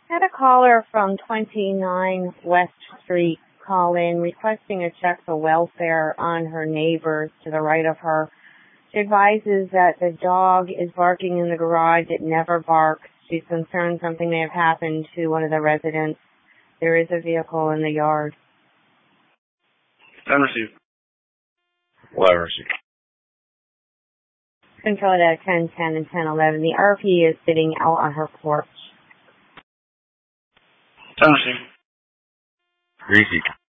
Had a caller from 29 West Street call in requesting a check for welfare on her neighbors to the right of her. She advises that the dog is barking in the garage. It never barks. She's concerned something may have happened to one of the residents. There is a vehicle in the yard. Received. Well received. Control at 10:10 and 10:11. The RP is sitting out on her porch. Received. Received.